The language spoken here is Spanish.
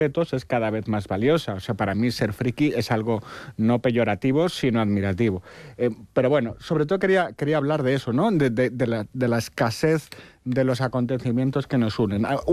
es cada vez más valiosa. O sea, para mí ser friki es algo no peyorativo, sino admirativo. Pero bueno, sobre todo quería hablar de eso, ¿no? De la escasez de los acontecimientos que nos unen.